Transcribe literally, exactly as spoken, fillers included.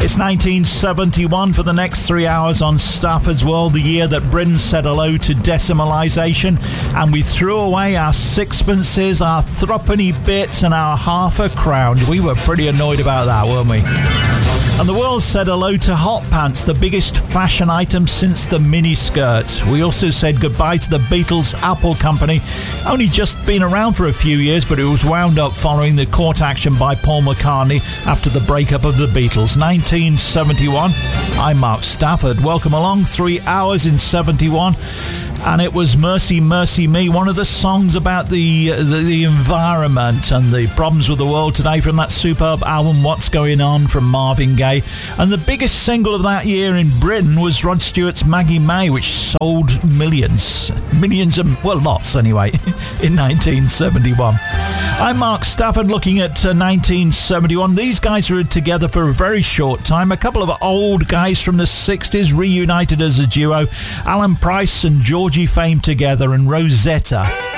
It's nineteen seventy-one for the next three hours on Stafford's World, the year that Britain said hello to decimalisation, and we threw away our sixpences, our threepenny bits and our half a crown. We were pretty annoyed about that, weren't we? And the world said hello to hot pants, the biggest fashion item since the miniskirt. We also said goodbye to the Beatles Apple Company, only just been around for a few years, but it was wound up following the court action by Paul McCartney after the breakup of the Beatles. nineteen seventy-one. I'm Mark Stafford. Welcome along. Three hours in seventy-one. And it was Mercy, Mercy Me, one of the songs about the, the the environment and the problems with the world today from that superb album What's Going On from Marvin Gaye. And the biggest single of that year in Britain was Rod Stewart's Maggie May, which sold millions. Millions of, well, lots anyway, in nineteen seventy-one. I'm Mark Stafford looking at uh, nineteen seventy-one. These guys were together for a very short time. A couple of old guys from the sixties reunited as a duo. Alan Price and Georgie Fame together, and Rosetta.